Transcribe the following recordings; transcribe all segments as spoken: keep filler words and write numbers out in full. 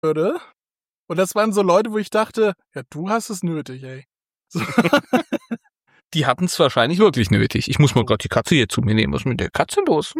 würde. Und das waren so Leute, wo ich dachte, ja, du hast es nötig, ey. So. Die hatten es wahrscheinlich wirklich nötig. Ich muss mal gerade die Katze hier zu mir nehmen. Was ist mit der Katze los?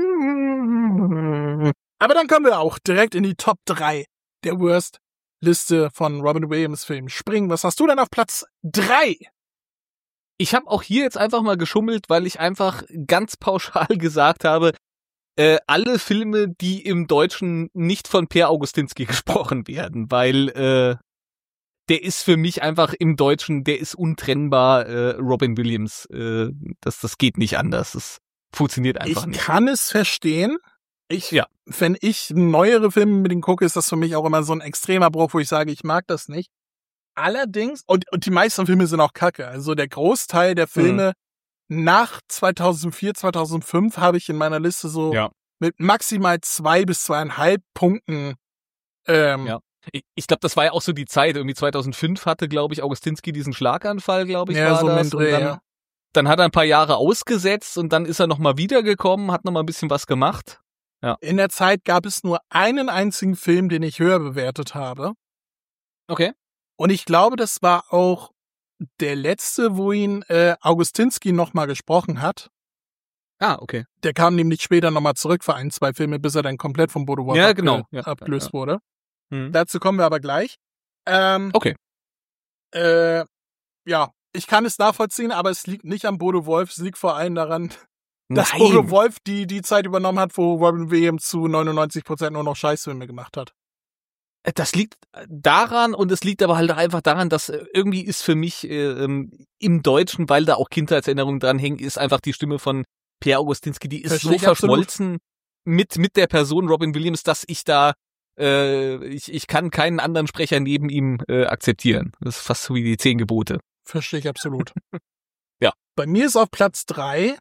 Aber dann können wir auch direkt in die Top drei der Worst-Liste von Robin Williams-Filmen springen. Was hast du denn auf Platz drei? Ich habe auch hier jetzt einfach mal geschummelt, weil ich einfach ganz pauschal gesagt habe, äh, alle Filme, die im Deutschen nicht von Per Augustinski gesprochen werden, weil äh, der ist für mich einfach im Deutschen, der ist untrennbar, äh, Robin Williams. Äh, das, das geht nicht anders. Das funktioniert einfach ich nicht. Ich kann es verstehen. Ich, ja. Wenn ich neuere Filme mit ihm gucke, ist das für mich auch immer so ein extremer Bruch, wo ich sage, ich mag das nicht. Allerdings, und, und die meisten Filme sind auch kacke. Also der Großteil der Filme mhm. nach zweitausendvier, zweitausendfünf habe ich in meiner Liste so ja. mit maximal zwei bis zweieinhalb Punkten. Ähm, ja. Ich, ich glaube, das war ja auch so die Zeit. Irgendwie zweitausendfünf hatte, glaube ich, Augustinski diesen Schlaganfall, glaube ich, ja, war so das. Dreh, dann, ja. dann hat er ein paar Jahre ausgesetzt und dann ist er nochmal wiedergekommen, hat nochmal ein bisschen was gemacht. Ja. In der Zeit gab es nur einen einzigen Film, den ich höher bewertet habe. Okay. Und ich glaube, das war auch der letzte, wo ihn äh, Augustinski nochmal gesprochen hat. Ah, okay. Der kam nämlich später nochmal zurück für ein, zwei Filme, bis er dann komplett vom Bodo Wolf ja, abge- genau. ja, abgelöst ja. wurde. Hm. Dazu kommen wir aber gleich. Ähm, okay. Äh, ja, ich kann es nachvollziehen, aber es liegt nicht am Bodo Wolf, es liegt vor allem daran, dass Nein. Bodo Wolf die, die Zeit übernommen hat, wo Robin Williams zu neunundneunzig Prozent nur noch Scheißfilme gemacht hat. Das liegt daran und es liegt aber halt einfach daran, dass irgendwie ist für mich äh, im Deutschen, weil da auch Kindheitserinnerungen dranhängen, ist einfach die Stimme von Per Augustinski, die ist Verstehe so verschmolzen mit mit der Person Robin Williams, dass ich da äh, ich ich kann keinen anderen Sprecher neben ihm äh, akzeptieren. Das ist fast so wie die zehn Gebote. Verstehe ich absolut. ja. Bei mir ist auf Platz drei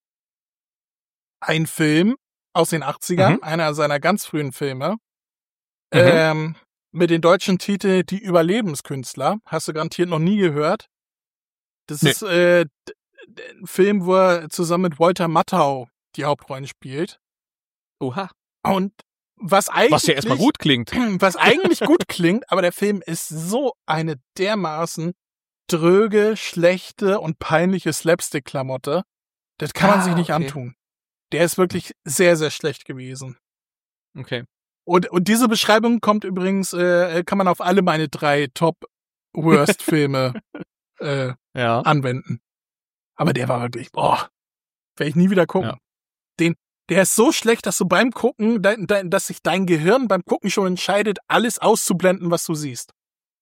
ein Film aus den achtzigern, mhm. einer seiner ganz frühen Filme. Mhm. Ähm, mit dem deutschen Titel Die Überlebenskünstler. Hast du garantiert noch nie gehört. Das nee. ist äh, ein Film, wo er zusammen mit Walter Matthau die Hauptrollen spielt. Oha. Und was eigentlich... Was ja erstmal gut klingt. Was eigentlich gut klingt, aber der Film ist so eine dermaßen dröge, schlechte und peinliche Slapstick-Klamotte. Das kann ah, man sich nicht okay. antun. Der ist wirklich sehr, sehr schlecht gewesen. Okay. Und, und diese Beschreibung kommt übrigens, äh, kann man auf alle meine drei Top-Worst-Filme äh, ja. anwenden. Aber der war wirklich, boah, werde ich nie wieder gucken. Ja. Den, der ist so schlecht, dass du beim Gucken, de, de, dass sich dein Gehirn beim Gucken schon entscheidet, alles auszublenden, was du siehst.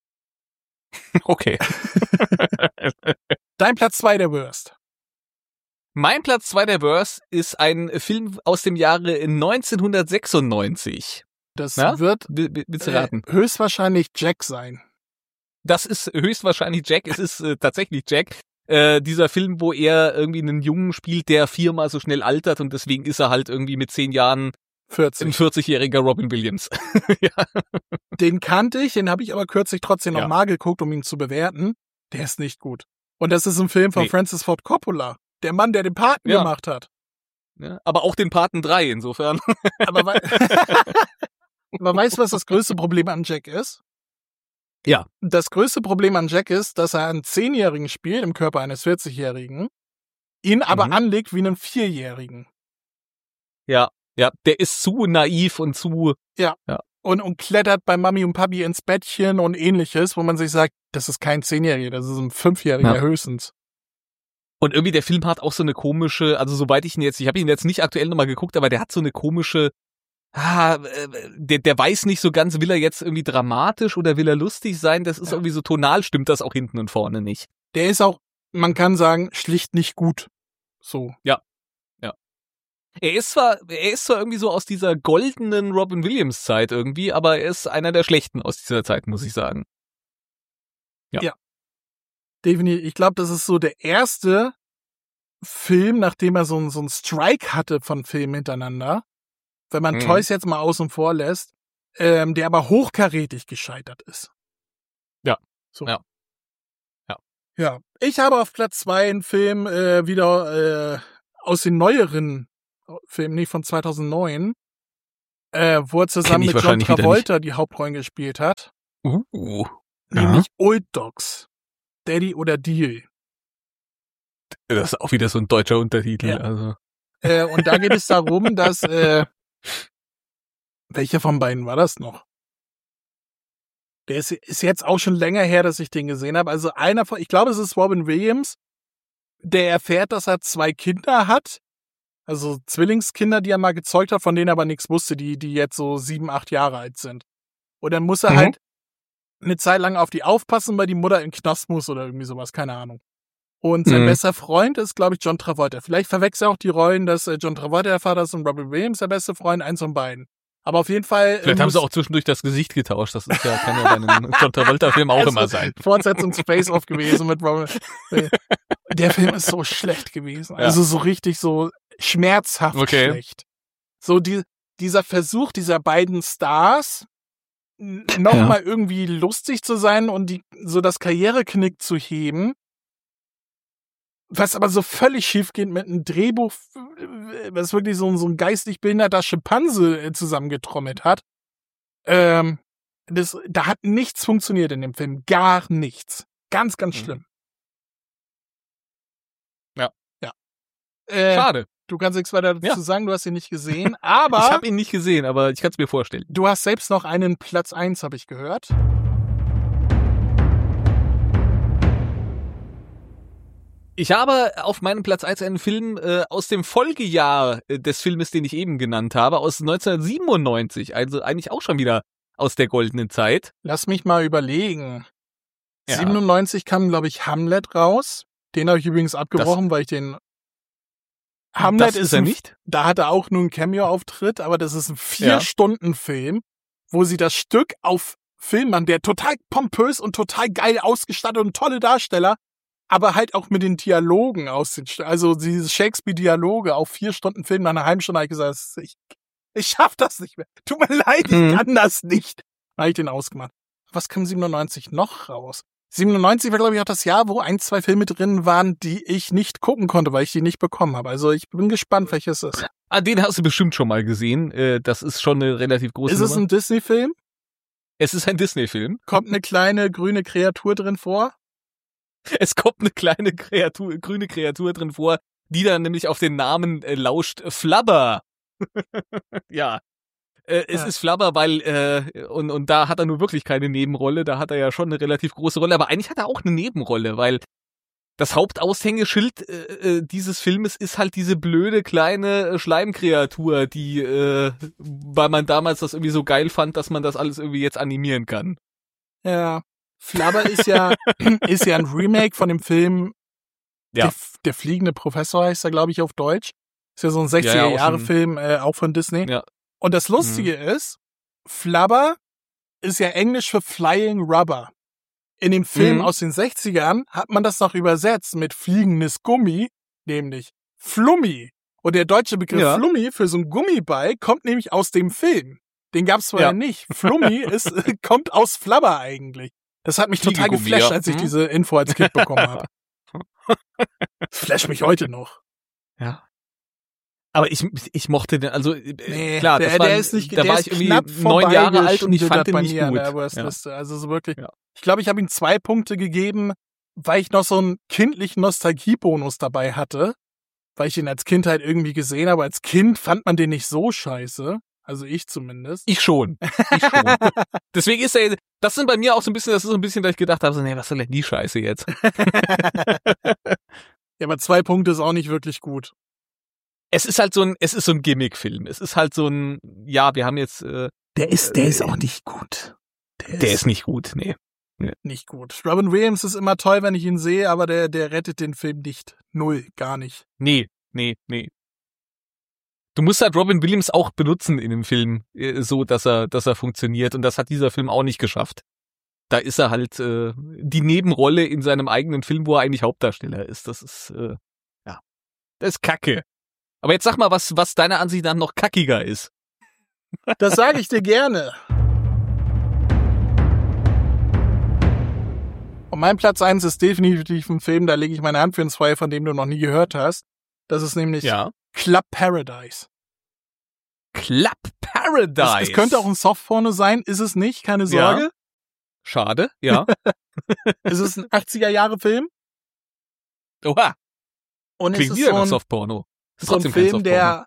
Okay. Dein Platz zwei der Worst. Mein Platz zwei der Worst ist ein Film aus dem Jahre neunzehnhundertsechsundneunzig. Das Na? wird Willst du raten? Äh, höchstwahrscheinlich Jack sein. Das ist höchstwahrscheinlich Jack. Es ist äh, tatsächlich Jack. Äh, dieser Film, wo er irgendwie einen Jungen spielt, der viermal so schnell altert und deswegen ist er halt irgendwie mit zehn Jahren vierzig. Ein vierzigjähriger Robin Williams. ja. Den kannte ich, den habe ich aber kürzlich trotzdem ja. nochmal geguckt, um ihn zu bewerten. Der ist nicht gut. Und das ist ein Film von nee. Francis Ford Coppola. Der Mann, der den Paten ja. gemacht hat. Ja, aber auch den Paten drei, insofern. aber, we- aber weißt du, was das größte Problem an Jack ist? Ja. Das größte Problem an Jack ist, dass er einen Zehnjährigen spielt im Körper eines vierzigjährigen, ihn aber mhm. anlegt wie einen Vierjährigen. Ja, ja, der ist zu naiv und zu... Ja, ja. Und, und klettert bei Mami und Papi ins Bettchen und ähnliches, wo man sich sagt, das ist kein Zehnjähriger, das ist ein Fünfjähriger ja. höchstens. Und irgendwie der Film hat auch so eine komische, also soweit ich ihn jetzt, ich habe ihn jetzt nicht aktuell nochmal geguckt, aber der hat so eine komische, ah, der, der weiß nicht so ganz, will er jetzt irgendwie dramatisch oder will er lustig sein, das ist ja. irgendwie so tonal, stimmt das auch hinten und vorne nicht. Der ist auch, man kann sagen, schlicht nicht gut. So. Ja, ja. Er ist zwar, er ist zwar irgendwie so aus dieser goldenen Robin Williams Zeit irgendwie, aber er ist einer der schlechten aus dieser Zeit, muss ich sagen. Ja. Ja. Definitiv. Ich glaube, das ist so der erste Film, nachdem er so, so einen Strike hatte von Filmen hintereinander, wenn man mhm. Toys jetzt mal außen vor lässt, ähm, der aber hochkarätig gescheitert ist. Ja. So. Ja. Ja. Ja. Ich habe auf Platz zwei einen Film äh, wieder äh, aus den neueren Filmen, nicht von zweitausendneun. äh, wo er zusammen mit John Travolta die Hauptrollen gespielt hat. Uh, nämlich ja. Old Dogs. Daddy oder Deal. Das ist auch wieder so ein deutscher Untertitel. Ja. Also. Äh, und da geht es darum, dass äh, welcher von beiden war das noch? Der ist, ist jetzt auch schon länger her, dass ich den gesehen habe. Also einer von, ich glaube, es ist Robin Williams, der erfährt, dass er zwei Kinder hat. Also Zwillingskinder, die er mal gezeugt hat, von denen er aber nichts wusste, die, die jetzt so sieben, acht Jahre alt sind. Und dann muss er mhm. halt eine Zeit lang auf die aufpassen, weil die Mutter im Knast muss oder irgendwie sowas, keine Ahnung. Und sein mhm. bester Freund ist, glaube ich, John Travolta. Vielleicht verwechselt er auch die Rollen, dass John Travolta der Vater ist und Robin Williams der beste Freund, eins von beiden. Aber auf jeden Fall... Vielleicht haben sie auch zwischendurch das Gesicht getauscht. Das ist ja, kann ja bei einem John Travolta-Film auch also immer sein. Fortsetzungs-Face-Off gewesen mit Robin. Der Film ist so schlecht gewesen. Ja. Also so richtig so schmerzhaft okay. schlecht. So die, dieser Versuch dieser beiden Stars, nochmal ja. irgendwie lustig zu sein und die, so das Karriereknick zu heben, was aber so völlig schief geht mit einem Drehbuch, was wirklich so, so ein geistig behinderter Schimpanse zusammengetrommelt hat. Ähm, das, da hat nichts funktioniert in dem Film. Gar nichts. Ganz, ganz schlimm. Ja. Ja. Äh, Schade. Du kannst nichts weiter dazu ja. sagen, du hast ihn nicht gesehen, aber... Ich habe ihn nicht gesehen, aber ich kann es mir vorstellen. Du hast selbst noch einen Platz eins, habe ich gehört. Ich habe auf meinem Platz eins einen Film äh, aus dem Folgejahr äh, des Filmes, den ich eben genannt habe, aus neunzehnhundertsiebenundneunzig, also eigentlich auch schon wieder aus der goldenen Zeit. Lass mich mal überlegen. Ja. siebenundneunzig kam, glaube ich, Hamlet raus. Den habe ich übrigens abgebrochen, das, weil ich den... Hamlet das ist, ist er ein, nicht. Da hat er auch nur einen Cameo-Auftritt, aber das ist ein Vier-Stunden-Film, wo sie das Stück auf Film machen, der total pompös und total geil ausgestattet und tolle Darsteller, aber halt auch mit den Dialogen aus den, also diese Shakespeare-Dialoge auf vier Stunden Film, nach einer halben Stunde habe ich gesagt, ich, ich schaff das nicht mehr. Tut mir leid, ich mhm. kann das nicht. Dann habe ich den ausgemacht. Was kam siebenundneunzig noch raus? siebenundneunzig war, glaube ich, auch das Jahr, wo ein, zwei Filme drin waren, die ich nicht gucken konnte, weil ich die nicht bekommen habe. Also ich bin gespannt, welches es ist. Ah, den hast du bestimmt schon mal gesehen. Das ist schon eine relativ große Ist es Nummer. ein Disney-Film? Es ist ein Disney-Film. Kommt eine kleine grüne Kreatur drin vor? Es kommt eine kleine Kreatur, grüne Kreatur drin vor, die dann nämlich auf den Namen äh, lauscht Flubber. Ja. Äh, es ja. ist Flubber, weil, äh, und, und da hat er nur wirklich keine Nebenrolle, da hat er ja schon eine relativ große Rolle, aber eigentlich hat er auch eine Nebenrolle, weil das Hauptaushängeschild äh, dieses Filmes ist halt diese blöde kleine Schleimkreatur, die, äh, weil man damals das irgendwie so geil fand, dass man das alles irgendwie jetzt animieren kann. Ja. Flubber ist ja, ist ja ein Remake von dem Film ja. der, der fliegende Professor heißt er, glaube ich, auf Deutsch. Ist ja so ein sechziger-Jahre-Film, äh, auch von Disney. Ja. Und das Lustige mhm. ist, Flubber ist ja Englisch für Flying Rubber. In dem Film mhm. aus den sechzigern hat man das noch übersetzt mit fliegendes Gummi, nämlich Flummi. Und der deutsche Begriff ja. Flummi für so ein Gummiball kommt nämlich aus dem Film. Den gab's vorher ja. nicht. Flummi ist, kommt aus Flubber eigentlich. Das hat mich total geflasht, als ich hm? diese Info als Kind bekommen habe. Flasht mich heute noch. Ja. Aber ich, ich mochte den, also nee, klar, der, das war, der ist nicht, da der war ist ich irgendwie neun Jahre alt und ich fand den nicht gut. Ja. Also so wirklich. Ja. Ich glaube, ich habe ihm zwei Punkte gegeben, weil ich noch so einen kindlichen Nostalgiebonus dabei hatte, weil ich ihn als Kind halt irgendwie gesehen habe. Als Kind fand man den nicht so scheiße. Also ich zumindest. Ich schon. Ich schon. Deswegen ist er, das sind bei mir auch so ein bisschen, das ist so ein bisschen, dass ich gedacht habe, so, nee, was soll denn die Scheiße jetzt? Ja, aber zwei Punkte ist auch nicht wirklich gut. Es ist halt so ein, es ist so ein Gimmick-Film. Es ist halt so ein, ja, wir haben jetzt, äh, Der ist, der äh, ist auch nicht gut. Der, der ist, ist nicht gut, nee. nee. Nicht gut. Robin Williams ist immer toll, wenn ich ihn sehe, aber der, der rettet den Film nicht. Null, gar nicht. Nee, nee, nee. Du musst halt Robin Williams auch benutzen in dem Film, so dass er, dass er funktioniert. Und das hat dieser Film auch nicht geschafft. Da ist er halt äh, die Nebenrolle in seinem eigenen Film, wo er eigentlich Hauptdarsteller ist. Das ist, äh, ja, das ist Kacke. Aber jetzt sag mal, was, was deiner Ansicht nach noch kackiger ist. Das sage ich dir gerne. Und mein Platz eins ist definitiv ein Film, da lege ich meine Hand für ins Feuer, von dem du noch nie gehört hast. Das ist nämlich ja. Club Paradise. Club Paradise. Es, es könnte auch ein Softporno sein, ist es nicht, keine Sorge. Ja. Schade, ja. Es ist ein achtziger-Jahre-Film. Oha. Und Klingt es ist wieder so nach ein, Softporno. Ist so ein trotzdem kein Film, Softporno. der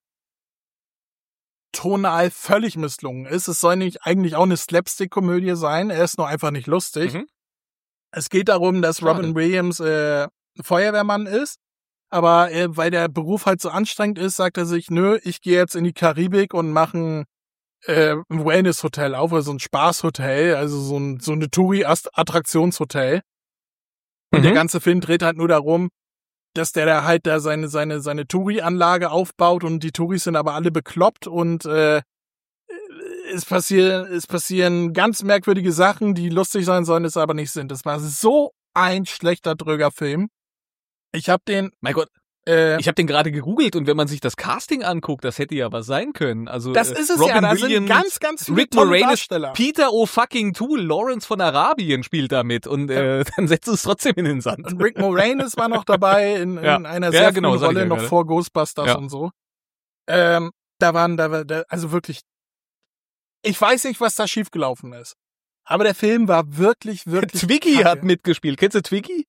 tonal völlig misslungen ist. Es soll nämlich eigentlich auch eine Slapstick-Komödie sein. Er ist nur einfach nicht lustig. Mhm. Es geht darum, dass Schade. Robin Williams äh, Feuerwehrmann ist. Aber äh, weil der Beruf halt so anstrengend ist, sagt er sich, nö, ich gehe jetzt in die Karibik und mache ein, äh, ein Wellness-Hotel auf, oder so ein Spaßhotel, also so, ein, so eine Touri-Attraktionshotel. Und Mhm. der ganze Film dreht halt nur darum, dass der da halt da seine seine seine Touri-Anlage aufbaut und die Touris sind aber alle bekloppt und äh, es passieren es passieren ganz merkwürdige Sachen, die lustig sein sollen, es aber nicht sind. Das war so ein schlechter Dröger-Film. Ich habe den, Mein Gott, äh, ich habe den gerade gegoogelt und wenn man sich das Casting anguckt, das hätte ja was sein können. Also das äh, ist es Robin ja, da Williams, sind ganz, ganz viele Rick tolle Moranis, Darsteller. Peter O. fucking Tool, Lawrence von Arabien spielt da mit und äh, dann setzt es trotzdem in den Sand. Und Rick Moranis war noch dabei in, in Ja. einer Ja, sehr genau, frühen sag ich Rolle, ja noch gerade. vor Ghostbusters Ja. und so. Ähm, da waren, da war, da, also wirklich, ich weiß nicht, was da schiefgelaufen ist. Aber der Film war wirklich, wirklich Twiggy kacke. hat mitgespielt. Kennst du Twiggy?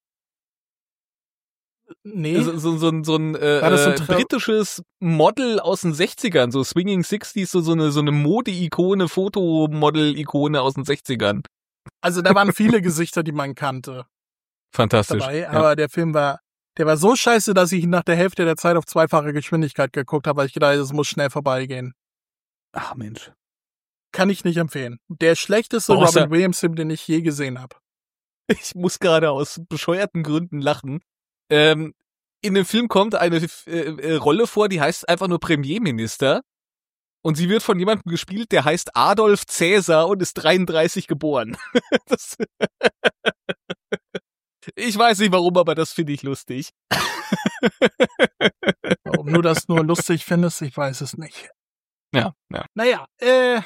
Nee, So, so, so, ein- so ein äh, War das so ein äh, Tra- britisches Model aus den sechzigern, so Swinging Sixties, so, so eine, so eine Mode-Ikone, Fotomodel-Ikone aus den sechzigern. also da waren viele Gesichter, die man kannte Fantastisch. dabei, Ja. aber der Film war, der war so scheiße, dass ich ihn nach der Hälfte der Zeit auf zweifache Geschwindigkeit geguckt habe, weil ich gedacht, es muss schnell vorbeigehen. Ach Mensch. Kann ich nicht empfehlen. Der schlechteste Boah, ist Robin ja- Williams-Film, den ich je gesehen habe. Ich muss gerade aus bescheuerten Gründen lachen. Ähm, in dem Film kommt eine äh, äh, Rolle vor, die heißt einfach nur Premierminister. Und sie wird von jemandem gespielt, der heißt Adolf Cäsar und ist dreiunddreißig geboren. Das ich weiß nicht warum, aber das finde ich lustig. Ob du das nur lustig findest, ich weiß es nicht. Ja, ja. Naja, äh,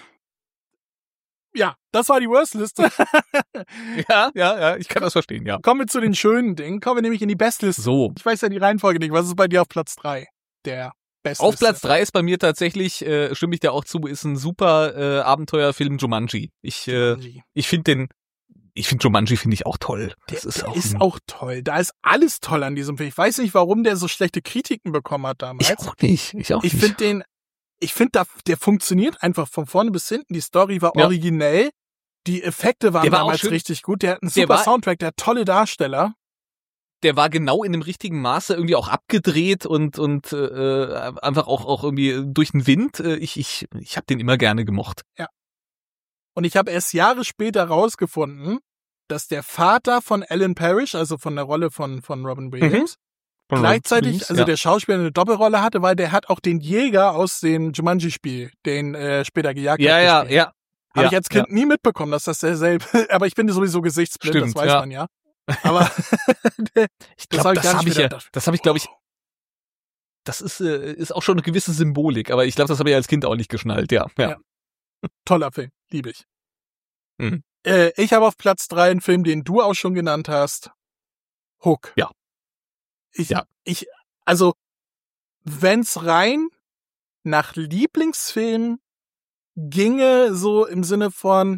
ja, das war die Worst-Liste. Ja, ja, ja, ich kann das verstehen, ja. Kommen wir zu den schönen Dingen. Kommen wir nämlich in die Bestliste. So. Ich weiß ja die Reihenfolge nicht. Was ist bei dir auf Platz drei? Der Bestliste. Auf Platz drei ist bei mir tatsächlich, äh, stimme ich dir auch zu, ist ein super äh, Abenteuerfilm Jumanji. Ich, äh, Jumanji. ich finde den, ich finde Jumanji finde ich auch toll. Der, Das ist der auch, ist ein, auch toll. Da ist alles toll an diesem Film. Ich weiß nicht, warum der so schlechte Kritiken bekommen hat damals. ich auch nicht. Ich auch Ich nicht. finde den, ich finde, da, der funktioniert einfach von vorne bis hinten. Die Story war Ja. originell. Die Effekte waren Der war auch damals schön- richtig gut. Der hat einen Der super war- Soundtrack, der hat tolle Darsteller. Der war genau in dem richtigen Maße irgendwie auch abgedreht und und äh, einfach auch auch irgendwie durch den Wind. Äh, Ich ich ich habe den immer gerne gemocht. Und ich habe erst Jahre später rausgefunden, dass der Vater von Alan Parrish, also von der Rolle von, von Robin Williams, gleichzeitig, also ja. der Schauspieler eine Doppelrolle hatte, weil der hat auch den Jäger aus dem Jumanji-Spiel, den äh, später gejagt ja hat, ja gespielt. ja. Habe ja, ich als Kind nie mitbekommen, dass das derselbe, aber ich bin sowieso gesichtsblind, Stimmt, das weiß ja. man ja. Aber Ich Das glaube, hab ich das gar nicht habe ich wieder ja. gedacht. Das habe ich glaube ich. Das ist äh, ist auch schon eine gewisse Symbolik, aber ich glaube, das habe ich als Kind auch nicht geschnallt. Ja, ja. Ja. toller Film, liebe ich. Mhm. Äh, ich habe auf Platz drei einen Film, den du auch schon genannt hast. Hook. Ja. Ich, Ja. ich, also, wenn's rein nach Lieblingsfilm ginge, so im Sinne von,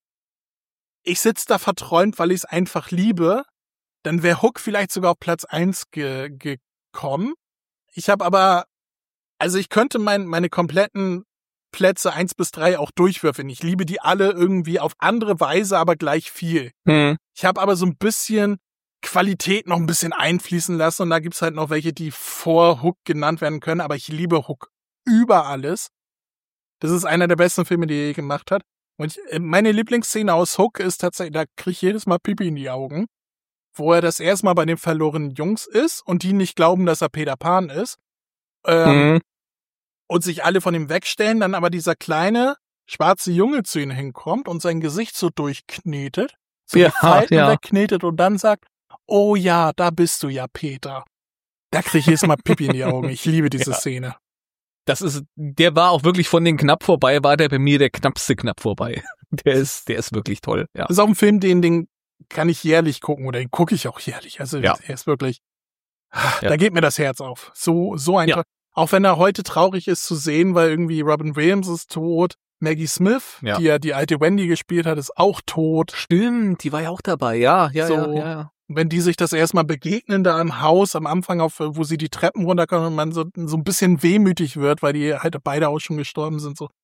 ich sitz da verträumt, weil ich es einfach liebe, dann wäre Hook vielleicht sogar auf Platz eins ge gekommen. Ich habe aber, also ich könnte mein, meine kompletten Plätze eins bis drei auch durchwürfeln. Ich liebe die alle irgendwie auf andere Weise, aber gleich viel. Hm. Ich habe aber so ein bisschen Qualität noch ein bisschen einfließen lassen und da gibt's halt noch welche, die vor Hook genannt werden können, aber ich liebe Hook über alles. Das ist einer der besten Filme, die er je gemacht hat. Und ich, meine Lieblingsszene aus Hook ist tatsächlich, da kriege ich jedes Mal Pipi in die Augen, wo er das erste Mal bei den verlorenen Jungs ist und die nicht glauben, dass er Peter Pan ist. Ähm, Hm. und sich alle von ihm wegstellen, dann aber dieser kleine schwarze Junge zu ihnen hinkommt und sein Gesicht so durchknetet, so Ja, die Falten ja. wegknetet und dann sagt, oh ja, da bist du ja, Peter. Da kriege ich jedes Mal Pipi in die Augen. Ich liebe diese Ja. Szene. Das ist, der war auch wirklich von den knapp vorbei, war der bei mir der knappste knapp vorbei. Der ist, der ist wirklich toll, ja. Das ist auch ein Film, den, den kann ich jährlich gucken oder den gucke ich auch jährlich. Also Ja. er ist wirklich, Ja. da geht mir das Herz auf. So, so ein Ja. toll. Auch wenn er heute traurig ist zu sehen, weil irgendwie Robin Williams ist tot. Maggie Smith, Ja. die ja die alte Wendy gespielt hat, ist auch tot. Stimmt, die war ja auch dabei, ja, ja, So. ja, ja, ja. Wenn die sich das erstmal begegnen da im Haus am Anfang, auf, wo sie die Treppen runterkommen und man so, so ein bisschen wehmütig wird, weil die halt beide auch schon gestorben sind. So.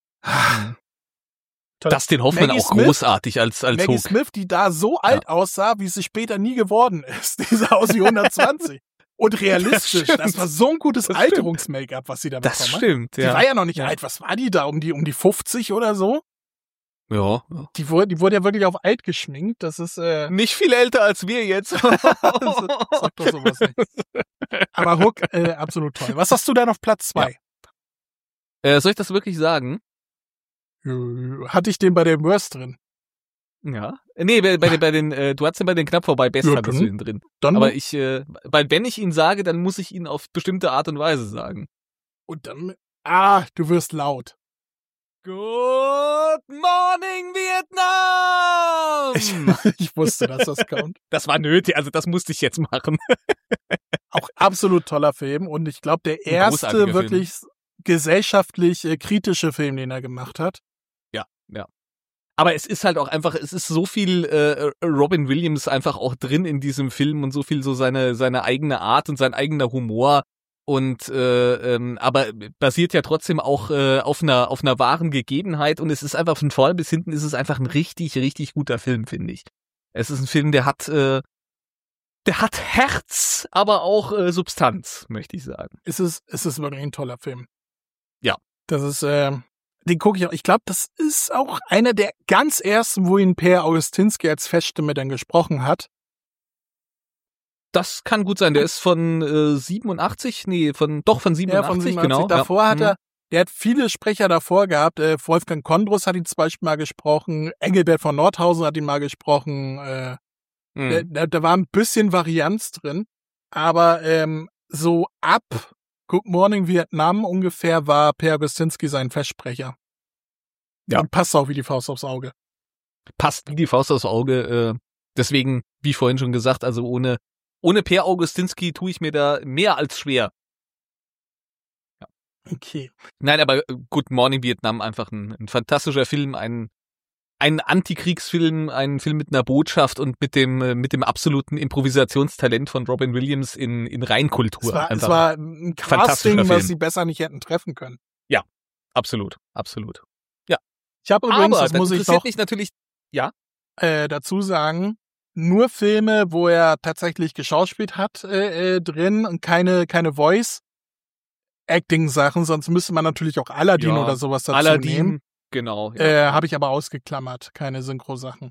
Toll. Dustin Hoffman Maggie auch Smith- großartig als, als Maggie Hook. Smith, die da so alt aussah, wie sie später nie geworden ist. Die sah aus wie hundertzwanzig. Und realistisch. Das Das, stimmt. war so ein gutes Das stimmt. Alterungs-Make-up, was sie da Das bekommen hat. stimmt, Die ja. war ja noch nicht Ja. alt. Was war die da? Um die, um die fünfzig oder so? Ja, ja. Die wurde, die wurde ja wirklich auf alt geschminkt. Das ist, äh, Nicht viel älter als wir jetzt. sag doch sowas nicht. Aber Hook, äh, absolut toll. Was hast du dann auf Platz zwei? äh, soll ich das wirklich sagen? Ja. Hatte ich den bei der Worst drin? Ja. Nee, bei, bei, den- bei den, äh, du hast den bei den knapp vorbei, Best Ja, hattest dann- du ihn drin. Dann, Aber ich, äh, weil wenn ich ihn sage, dann muss ich ihn auf bestimmte Art und Weise sagen. und dann, ah, du wirst laut. Good morning, Vietnam! Ich, ich wusste, dass das kommt. Das war nötig, also das musste ich jetzt machen. Auch absolut toller Film und ich glaube, der erste großartiger wirklich gesellschaftlich äh, kritische Film, den er gemacht hat. Ja, ja. Aber es ist halt auch einfach, es ist so viel äh, Robin Williams einfach auch drin in diesem Film und so viel so seine seine eigene Art und sein eigener Humor und äh, ähm, aber basiert ja trotzdem auch äh, auf einer auf einer wahren Gegebenheit und es ist einfach von vorn bis hinten ist es einfach ein richtig richtig guter Film, finde ich. Es ist ein Film, der hat äh, der hat Herz, aber auch äh, Substanz, möchte ich sagen. Es ist, es ist wirklich ein toller Film. Ja. Das ist, äh, den gucke ich auch. Ich glaube, das ist auch einer der ganz ersten, wo ihn Per Augustinski als Feststimme dann gesprochen hat. Das kann gut sein. Der ist von äh, siebenundachtzig, nee, von doch von siebenundachtzig, Ja, von siebenundachtzig. genau. Davor ja. hat er, der hat viele Sprecher davor gehabt. Äh, Wolfgang Kondrus hat ihn zum Beispiel mal gesprochen. Engelbert von Nordhausen hat ihn mal gesprochen. Äh, Mhm. Da, da, da war ein bisschen Varianz drin, aber ähm, so ab Good Morning Vietnam ungefähr war Per Augustinski sein Festsprecher. Ja. Und passt auch wie die Faust aufs Auge. Passt wie die Faust aufs Auge. Äh, deswegen, wie vorhin schon gesagt, also ohne ohne Per Augustinski tue ich mir da mehr als schwer. Okay. Nein, aber äh, Good Morning Vietnam, einfach ein, ein fantastischer Film, ein ein Antikriegsfilm, ein Film mit einer Botschaft und mit dem äh, mit dem absoluten Improvisationstalent von Robin Williams in in Reinkultur. Es war, es Einfach war ein fantastischer Casting, was Film. sie besser nicht hätten treffen können. absolut, absolut. Ich habe übrigens, Aber das muss ich interessiert noch mich natürlich. äh, dazu sagen, nur Filme, wo er tatsächlich geschauspielt hat, äh, äh, drin und keine keine Voice-Acting-Sachen, sonst müsste man natürlich auch Aladdin Ja, oder sowas dazu Aladdin, nehmen. genau. Ja. Äh, habe ich aber ausgeklammert, keine Synchro-Sachen.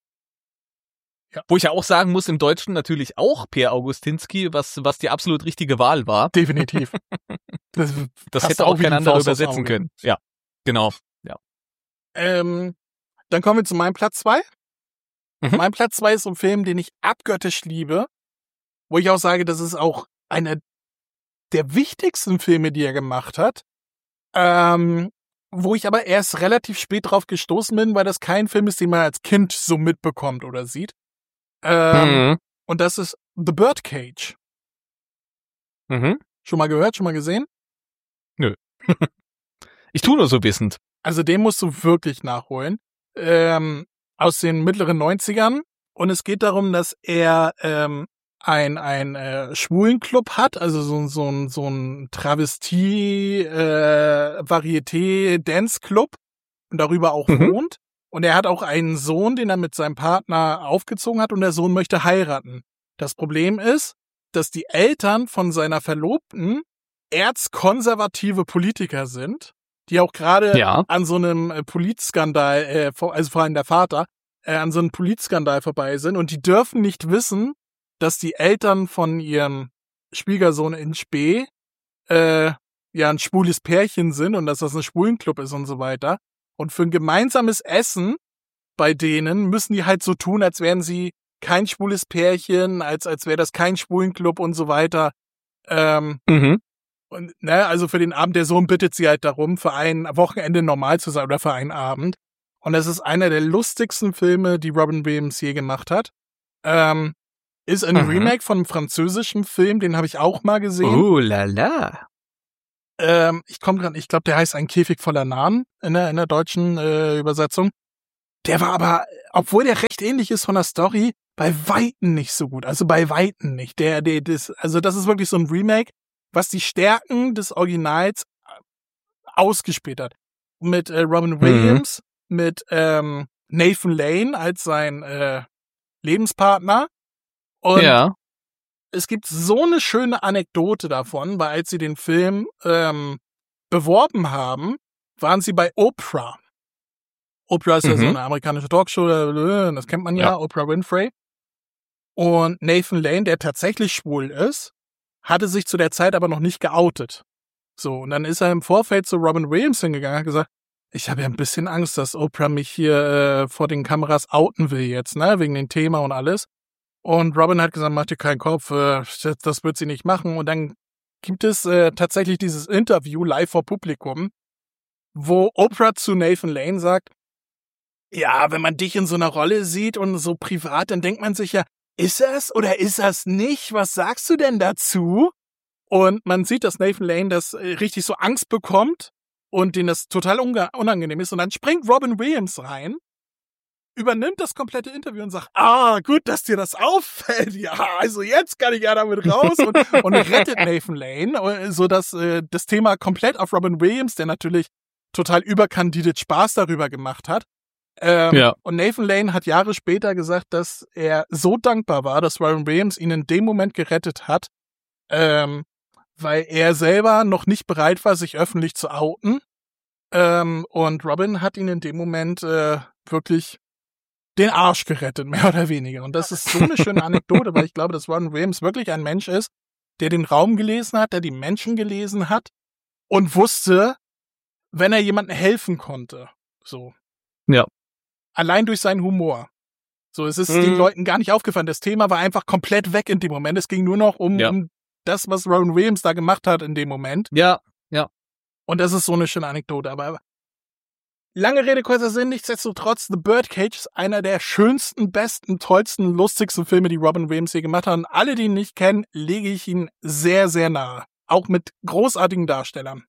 Wo ich ja auch sagen muss, im Deutschen natürlich auch Per Augustinski, was was die absolut richtige Wahl war. Definitiv. Das, Das passt hätte auch wie kein die anderer Faust aufs übersetzen Auge. können. Ja, genau. Ähm, dann kommen wir zu meinem Platz zwei. Mhm. Mein Platz zwei ist so ein Film, den ich abgöttisch liebe, wo ich auch sage, das ist auch einer der wichtigsten Filme, die er gemacht hat. Ähm, wo ich aber erst relativ spät drauf gestoßen bin, weil das kein Film ist, den man als Kind so mitbekommt oder sieht. Ähm, Mhm. Und das ist The Birdcage. Mhm. Schon mal gehört, schon mal gesehen? Ich tue nur so wissend. Also den musst du wirklich nachholen. Ähm, aus den mittleren neunzigern. Und es geht darum, dass er ähm, ein ein äh, Schwulenclub hat, also so, so ein so ein Travestie äh, Varieté Dance Club und darüber auch Mhm. wohnt. Und er hat auch einen Sohn, den er mit seinem Partner aufgezogen hat und der Sohn möchte heiraten. Das Problem ist, dass die Eltern von seiner Verlobten erzkonservative Politiker sind, die auch gerade Ja. an so einem äh, Polizskandal, äh, vor- also vor allem der Vater, äh, an so einem Polizskandal vorbei sind und die dürfen nicht wissen, dass die Eltern von ihrem Schwiegersohn in Spee äh, ja ein schwules Pärchen sind und dass das ein Schwulenclub ist und so weiter. Und für ein gemeinsames Essen bei denen müssen die halt so tun, als wären sie kein schwules Pärchen, als als wäre das kein Schwulenclub und so weiter. Ähm, Mhm. und ne, also für den Abend, der Sohn bittet sie halt darum, für ein Wochenende normal zu sein oder für einen Abend. Und das ist einer der lustigsten Filme, die Robin Williams je gemacht hat. Ähm, ist ein Mhm. Remake von einem französischen Film, den habe ich auch mal gesehen. Oh la la. ähm, ich komme gerade, ich glaube, der heißt Ein Käfig voller Nahen in der, in der deutschen äh, Übersetzung. Der war aber, obwohl der recht ähnlich ist von der Story, bei Weitem nicht so gut. Also bei Weitem nicht. Der, der, das, also das ist wirklich so ein Remake, was die Stärken des Originals ausgespielt hat. Mit äh, Robin Williams, mhm. mit ähm, Nathan Lane als sein äh, Lebenspartner. Und ja. es gibt so eine schöne Anekdote davon, weil als sie den Film ähm, beworben haben, waren sie bei Oprah. Oprah ist mhm. ja so eine amerikanische Talkshow, das kennt man ja, ja, Oprah Winfrey. Und Nathan Lane, der tatsächlich schwul ist, hatte sich zu der Zeit aber noch nicht geoutet. So, und dann ist er im Vorfeld zu Robin Williams hingegangen und hat gesagt, ich habe ja ein bisschen Angst, dass Oprah mich hier äh, vor den Kameras outen will jetzt, ne, wegen dem Thema und alles. Und Robin hat gesagt, mach dir keinen Kopf, äh, das wird sie nicht machen. Und dann gibt es äh, tatsächlich dieses Interview live vor Publikum, wo Oprah zu Nathan Lane sagt, ja, wenn man dich in so einer Rolle sieht und so privat, dann denkt man sich ja, ist er's oder ist er's nicht? Was sagst du denn dazu? Und man sieht, dass Nathan Lane das richtig so Angst bekommt und denen das total unangenehm ist. Und dann springt Robin Williams rein, übernimmt das komplette Interview und sagt, ah, gut, dass dir das auffällt. Ja, also jetzt kann ich ja damit raus. Und, und rettet Nathan Lane, sodass äh, das Thema komplett auf Robin Williams, der natürlich total überkandidiert Spaß darüber gemacht hat. Ähm, ja. Und Nathan Lane hat Jahre später gesagt, dass er so dankbar war, dass Robin Williams ihn in dem Moment gerettet hat, ähm, weil er selber noch nicht bereit war, sich öffentlich zu outen. Ähm, und Robin hat ihn in dem Moment äh, wirklich den Arsch gerettet, mehr oder weniger. Und das ist so eine schöne Anekdote, weil ich glaube, dass Robin Williams wirklich ein Mensch ist, der den Raum gelesen hat, der die Menschen gelesen hat und wusste, wenn er jemandem helfen konnte. So. Ja. Allein durch seinen Humor. So, es ist mhm. den Leuten gar nicht aufgefallen. Das Thema war einfach komplett weg in dem Moment. Es ging nur noch um, ja. um das, was Robin Williams da gemacht hat in dem Moment. Ja, ja. Und das ist so eine schöne Anekdote. Aber lange Rede, kurzer Sinn, nichtsdestotrotz, The Birdcage ist einer der schönsten, besten, tollsten, lustigsten Filme, die Robin Williams hier gemacht hat. Und alle, die ihn nicht kennen, lege ich ihn sehr, sehr nahe. Auch mit großartigen Darstellern.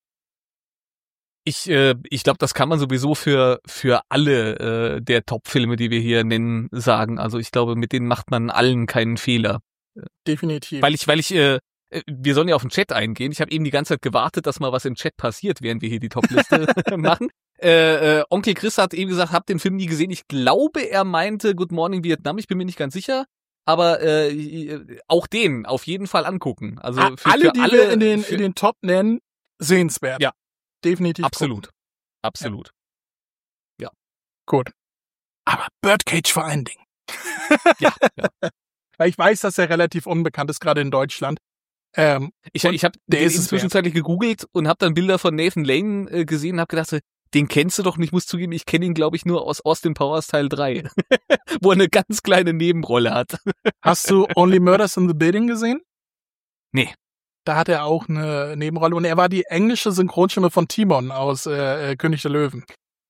Ich, äh, ich glaube, das kann man sowieso für für alle äh, der Top-Filme, die wir hier nennen, sagen. Also ich glaube, mit denen macht man allen keinen Fehler. Definitiv. Weil ich, weil ich, äh, wir sollen ja auf den Chat eingehen. Ich habe eben die ganze Zeit gewartet, dass mal was im Chat passiert, während wir hier die Top-Liste machen. Äh, äh, Onkel Chris hat eben gesagt, hab den Film nie gesehen. Ich glaube, er meinte Good Morning Vietnam. Ich bin mir nicht ganz sicher. Aber äh, auch den auf jeden Fall angucken. Also für alle, für die alle, wir in den, für, in den Top nennen, sehenswert. Ja. Definitiv. Absolut. Gucken. Absolut. Ja. Gut. Aber Birdcage vor allen Dingen. ja, ja. Weil ich weiß, dass er relativ unbekannt ist, gerade in Deutschland. Ähm, ich ich habe den inzwischenzeitlich gegoogelt und habe dann Bilder von Nathan Lane äh, gesehen und habe gedacht, den kennst du doch nicht, ich muss zugeben, ich kenne ihn, glaube ich, nur aus Austin Powers Teil drei, wo er eine ganz kleine Nebenrolle hat. Hast du Only Murders in the Building gesehen? Nee. Da hat er auch eine Nebenrolle und er war die englische Synchronstimme von Timon aus äh, äh, König der Löwen.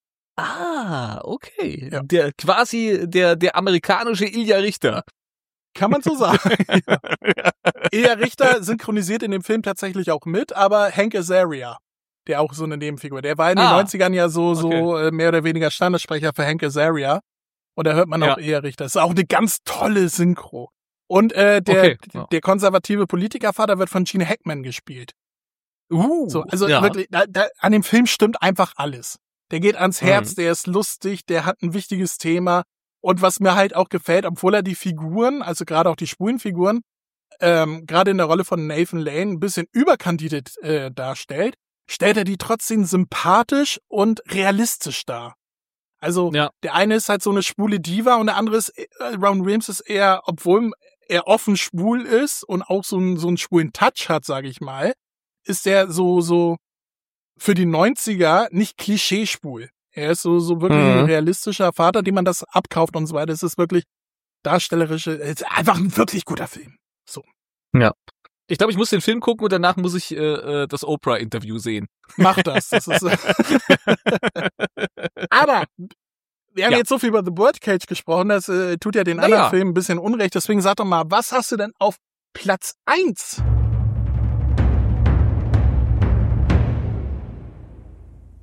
Ah, okay. Ja. Der quasi der der amerikanische Ilja Richter. Kann man so sagen. ja. Ilja Richter synchronisiert in dem Film tatsächlich auch mit, aber Hank Azaria, der auch so eine Nebenfigur, der war in den ah, neunzigern ja so so okay. mehr oder weniger Standardsprecher für Hank Azaria und da hört man auch ja. Ilja Richter. Das ist auch eine ganz tolle Synchro. Und äh, der, okay, ja. der konservative Politikervater wird von Gene Hackman gespielt. Uh, so, also ja. wirklich, da, da, an dem Film stimmt einfach alles. Der geht ans Herz, mhm. der ist lustig, der hat ein wichtiges Thema. Und was mir halt auch gefällt, obwohl er die Figuren, also gerade auch die schwulen Figuren, ähm, gerade in der Rolle von Nathan Lane ein bisschen überkandidiert äh, darstellt, stellt er die trotzdem sympathisch und realistisch dar. Also ja. der eine ist halt so eine schwule Diva und der andere ist, äh, Robin Williams ist eher, obwohl er offen schwul ist und auch so einen, so einen schwulen Touch hat, sage ich mal, ist er so, so für die neunziger nicht klischee-schwul. Er ist so, so wirklich mhm. ein realistischer Vater, dem man das abkauft und so weiter. Es ist wirklich darstellerische, ist einfach ein wirklich guter Film. So. Ja. Ich glaube, ich muss den Film gucken und danach muss ich äh, das Oprah-Interview sehen. Mach das. das ist Aber wir haben ja. jetzt so viel über The Birdcage gesprochen, das äh, tut ja den anderen ja. Filmen ein bisschen Unrecht. Deswegen sag doch mal, was hast du denn auf Platz eins?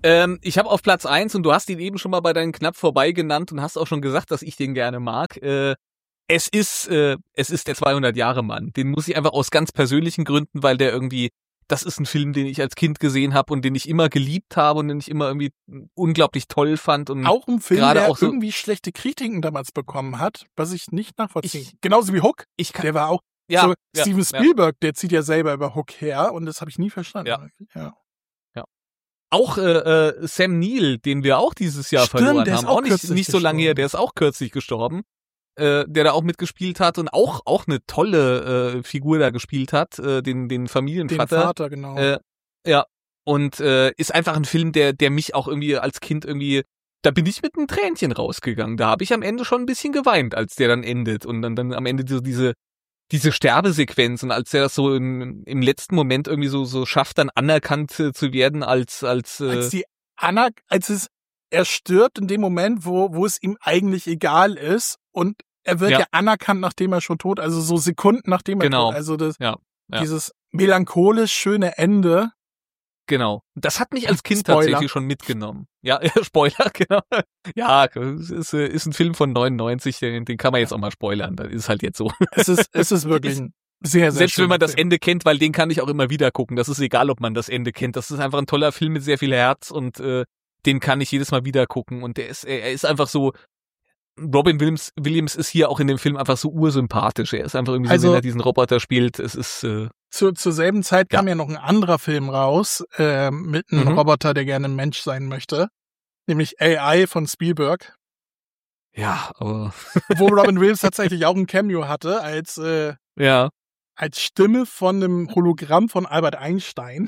Ähm, ich habe auf Platz eins, und du hast ihn eben schon mal bei deinen knapp vorbei genannt und hast auch schon gesagt, dass ich den gerne mag. Äh, es ist, äh, es ist der zweihundert-Jahre-Mann. Den muss ich einfach aus ganz persönlichen Gründen, weil der irgendwie, das ist ein Film, den ich als Kind gesehen habe und den ich immer geliebt habe und den ich immer irgendwie unglaublich toll fand. Und auch ein Film, gerade der auch so, irgendwie schlechte Kritiken damals bekommen hat, was ich nicht nachvollziehen. Ich- Genauso wie Hook. ich kann, Der war auch ja, so. ja, Steven ja. Spielberg, der zieht ja selber über Hook her und das habe ich nie verstanden. Ja. ja. Auch äh, äh, Sam Neill, den wir auch dieses Jahr Stimmt, verloren der ist haben, auch auch nicht, kürzlich nicht so lange her, gestorben. der ist auch kürzlich gestorben, äh, der da auch mitgespielt hat und auch auch eine tolle äh, Figur da gespielt hat, äh, den den Den Familienvater. Vater, genau. Äh, ja, und äh, ist einfach ein Film, der der mich auch irgendwie als Kind irgendwie, da bin ich mit einem Tränchen rausgegangen. Da habe ich am Ende schon ein bisschen geweint, als der dann endet und dann dann am Ende so diese diese Sterbesequenz und als der das so im, im letzten Moment irgendwie so so schafft, dann anerkannt äh, zu werden als als, äh, als die Anna, als es, er stirbt in dem Moment, wo, wo es ihm eigentlich egal ist und er wird ja, Ja. anerkannt, nachdem er schon tot, also so Sekunden nachdem er Genau. tot, also das, Ja, ja. dieses melancholisch schöne Ende. Genau. Das hat mich als Kind Spoiler. tatsächlich schon mitgenommen. Ja, Spoiler, genau. Ja, es ist, äh, ist ein Film von neunundneunzig, den, den kann man jetzt auch mal spoilern. Das ist halt jetzt so. Es ist, es ist wirklich ein sehr, sehr Selbst wenn man schöner das Film. Ende kennt, weil den kann ich auch immer wieder gucken. Das ist egal, ob man das Ende kennt. Das ist einfach ein toller Film mit sehr viel Herz und äh, den kann ich jedes Mal wieder gucken. Und der ist, er ist einfach so. Robin Williams, Williams ist hier auch in dem Film einfach so ursympathisch. Er ist einfach irgendwie so, Also- wenn er diesen Roboter spielt. Es ist äh, Zu, zur selben Zeit Ja. kam ja noch ein anderer Film raus, äh, mit einem Mhm. Roboter, der gerne ein Mensch sein möchte. Nämlich A I von Spielberg, ja, aber wo Robin Williams tatsächlich auch ein Cameo hatte, als, äh, ja. als Stimme von einem Hologramm von Albert Einstein.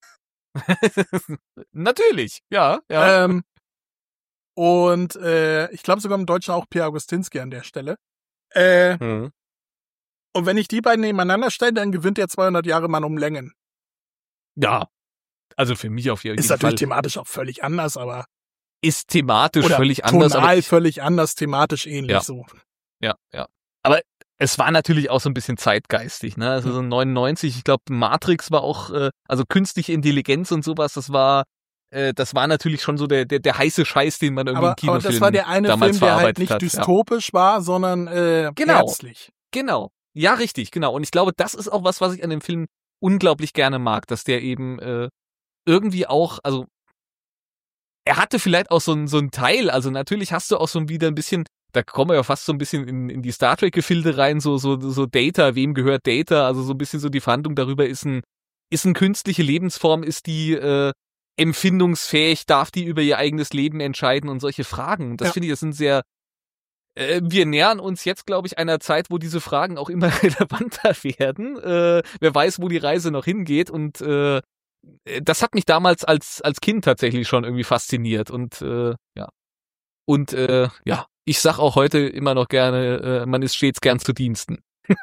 Natürlich, ja, ja. Ähm, und äh, ich glaube sogar im Deutschen auch Pierre Augustinski an der Stelle. Äh, Mhm. und wenn ich die beiden nebeneinander stelle, dann gewinnt der zweihundert Jahre Mann um Längen. Ja, also für mich auf jeden Ist Fall. natürlich thematisch auch völlig anders, aber Ist thematisch oder völlig anders, tonal aber ich, völlig anders, thematisch ähnlich Ja. so. ja, ja. Aber es war natürlich auch so ein bisschen zeitgeistig, ne? Also so neunundneunzig, ich glaube Matrix war auch, äh, also künstliche Intelligenz und sowas, das war, äh, das war natürlich schon so der der, der heiße Scheiß, den man irgendwie Aber, im aber Kinofilm das war der eine damals Film, der halt verarbeitet nicht hat. Ja. dystopisch war, sondern äh, Genau. herzlich. Genau. Ja, richtig, genau. Und ich glaube, das ist auch was, was ich an dem Film unglaublich gerne mag, dass der eben äh, irgendwie auch, also er hatte vielleicht auch so ein so ein Teil, also natürlich hast du auch so wieder ein bisschen, da kommen wir ja fast so ein bisschen in, in die Star Trek-Gefilde rein, so so so Data, wem gehört Data, also so ein bisschen so die Verhandlung darüber, ist ein ist eine künstliche Lebensform, ist die äh, empfindungsfähig, darf die über ihr eigenes Leben entscheiden und solche Fragen. Und das Ja. finde ich, das sind sehr äh, wir nähern uns jetzt, glaube ich, einer Zeit, wo diese Fragen auch immer relevanter werden. Äh, wer weiß, wo die Reise noch hingeht. Und äh, das hat mich damals als als Kind tatsächlich schon irgendwie fasziniert. Und äh, ja. Und äh, ja, ich sag auch heute immer noch gerne, äh, man ist stets gern zu Diensten.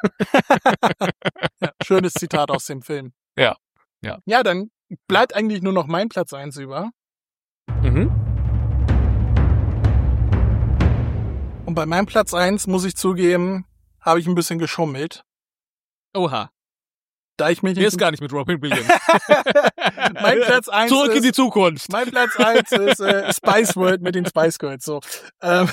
Ja, schönes Zitat aus dem Film. Ja, ja. Ja, dann bleibt eigentlich nur noch mein Platz eins über. Mhm. Und bei meinem Platz eins muss ich zugeben, habe ich ein bisschen geschummelt. Oha. Da ich mich Der ist gar nicht mit Robin Williams. Mein Platz eins Zurück in ist, die Zukunft. mein Platz eins ist äh, Spice World mit den Spice Girls. So. Ähm.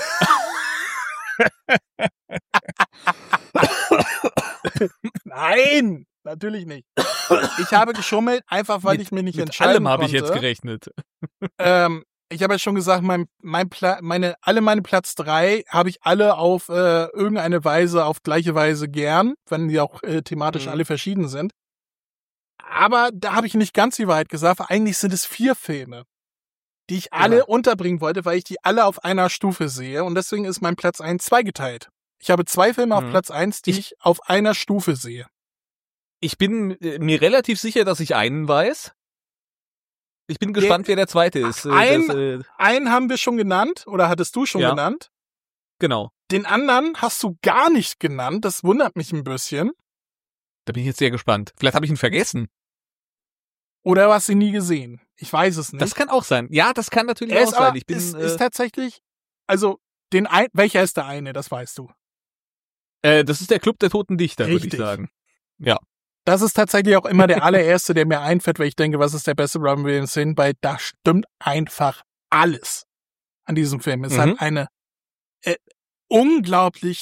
Nein, natürlich nicht. Ich habe geschummelt, einfach weil Mit- ich mich nicht Mit entscheiden allem habe konnte. ich jetzt gerechnet. Ähm, ich habe ja schon gesagt, mein, mein Pla- meine, alle meine Platz drei habe ich alle auf äh, irgendeine Weise, auf gleiche Weise gern, wenn die auch äh, thematisch Mhm. alle verschieden sind. Aber da habe ich nicht ganz die Wahrheit gesagt, weil eigentlich sind es vier Filme, die ich alle Ja. unterbringen wollte, weil ich die alle auf einer Stufe sehe. Und deswegen ist mein Platz eins zweigeteilt. Ich habe zwei Filme auf Mhm. Platz eins, die Ich- ich auf einer Stufe sehe. Ich bin äh, mir relativ sicher, dass ich einen weiß. Ich bin gespannt, wer der zweite ist. Äh, Ein- das, äh, Einen haben wir schon genannt, oder hattest du schon Ja. genannt. genau. Den anderen hast du gar nicht genannt. Das wundert mich ein bisschen. Da bin ich jetzt sehr gespannt. Vielleicht habe ich ihn vergessen. Oder du hast ihn nie gesehen. Ich weiß es nicht. Das kann auch sein. Ja, das kann natürlich er auch ist sein. aber, Ich bin ist, äh, ist tatsächlich, also, den ein, welcher ist der eine, das weißt du. äh, das ist der Club der Toten Dichter, würde ich Richtig. sagen. Ja. Das ist tatsächlich auch immer der allererste, der mir einfällt, weil ich denke, was ist der beste Robin Williams-Film, weil da stimmt einfach alles an diesem Film. Es Mhm. hat eine äh, unglaublich